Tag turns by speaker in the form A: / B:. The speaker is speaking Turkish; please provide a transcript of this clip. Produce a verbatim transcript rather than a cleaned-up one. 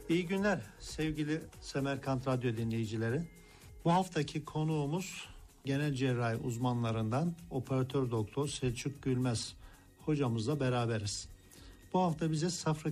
A: İyi günler sevgili Semerkant Radyo dinleyicileri. Bu haftaki konuğumuz genel cerrahi uzmanlarından operatör doktor Selçuk Gülmez hocamızla beraberiz. Bu hafta bize safra